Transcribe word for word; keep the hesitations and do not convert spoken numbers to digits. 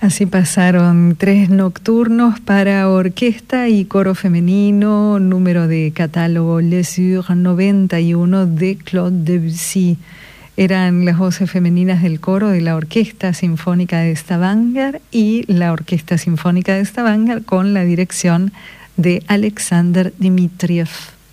Así pasaron tres nocturnos para orquesta y coro femenino, número de catálogo Les Sur noventa y uno de Claude Debussy. Eran las voces femeninas del coro de la Orquesta Sinfónica de Stavanger y la Orquesta Sinfónica de Stavanger con la dirección de Alexander Dmitriev.